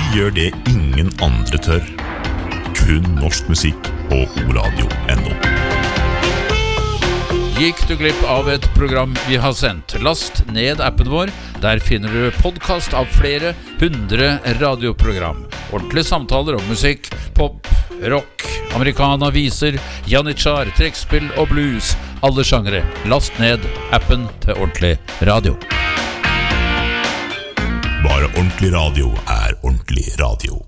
gjør det ingen andre tør. Kun norsk musikk på oradio.no. Gikk du glipp av et program vi har sendt? Last ned appen vår. Der finner du podcast av flere 100 radioprogram. Ordentlige samtaler om musikk, pop, rock, americana, viser, janitsjar, trekkspill og blues. Alle sjangere. Last ned appen til Ordentlig Radio. Bare Ordentlig Radio ordentlig radio.